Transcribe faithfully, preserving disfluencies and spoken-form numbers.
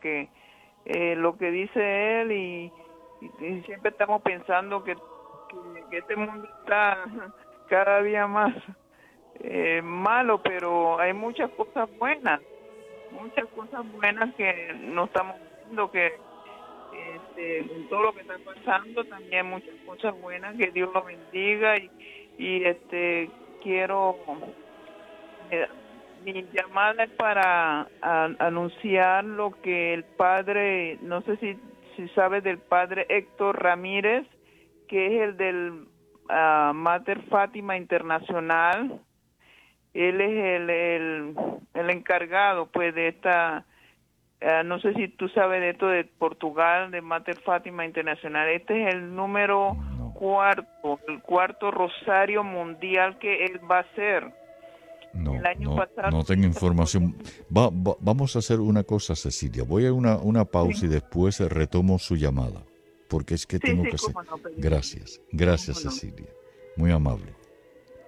que eh, lo que dice él y, y, y siempre estamos pensando que, que, que este mundo está cada día más eh, malo, pero hay muchas cosas buenas, muchas cosas buenas que no estamos viendo, que este, con todo lo que está pasando también hay muchas cosas buenas, que Dios lo bendiga y, y este quiero eh, mi llamada es para a, anunciar lo que el padre, no sé si, si sabes del padre Héctor Ramírez, que es el del uh, Mater Fátima Internacional. Él es el, el, el encargado pues de esta, uh, no sé si tú sabes de esto de Portugal, de Mater Fátima Internacional. Este es el número No, cuarto, el cuarto rosario mundial que él va a hacer. no, El año no, pasado, no tengo información. Va, va- vamos a hacer una cosa, Cecilia. Voy a una, una pausa sí, y después retomo su llamada, porque es que sí, tengo sí, que hacer. cómo no, perdón. Gracias, gracias, Cómo no. Cecilia. Muy amable.